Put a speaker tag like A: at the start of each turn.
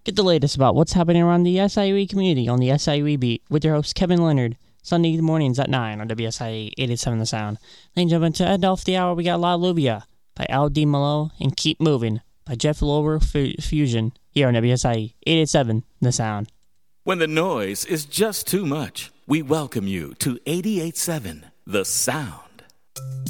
A: Get the latest about what's happening around the SIUE community on the SIUE Beat with your host Kevin Leonard. Sunday mornings at 9 on WSIE 87 The Sound. Then jump into End Off the Hour, we got La Lluvia by Al Di Malo and Keep Moving by Jeff Lower Fusion here on WSIE 87 The Sound.
B: When the noise is just too much, we welcome you to 88.7 The Sound.